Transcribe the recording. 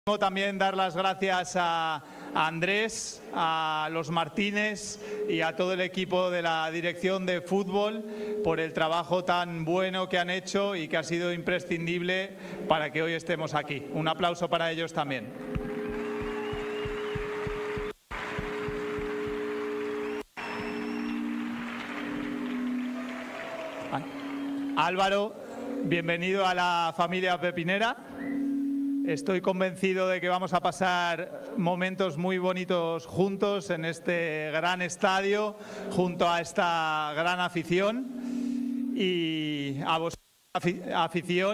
También dar las gracias a Andrés, a los Martínez y a todo el equipo de la dirección de fútbol por el trabajo tan bueno que han hecho y que ha sido imprescindible para que hoy estemos aquí. Un aplauso para ellos también. Álvaro, bienvenido a la familia pepinera. Estoy convencido de que vamos a pasar momentos muy bonitos juntos en este gran estadio, junto a esta gran afición y a vosotros, afición.